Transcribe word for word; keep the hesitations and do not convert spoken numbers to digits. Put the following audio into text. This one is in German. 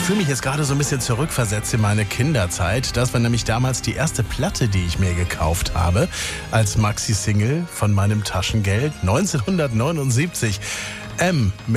fühle mich jetzt gerade so ein bisschen zurückversetzt in meine Kinderzeit. Das war nämlich damals die erste Platte, die ich mir gekauft habe, als Maxi-Single von meinem Taschengeld neunzehnhundertneunundsiebzig. M